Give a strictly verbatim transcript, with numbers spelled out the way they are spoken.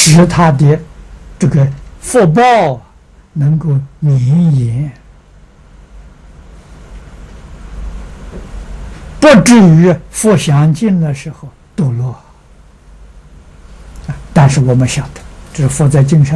使他的这个福报能够绵延，不至于福享尽的时候堕落。但是我们晓得，这是佛在经上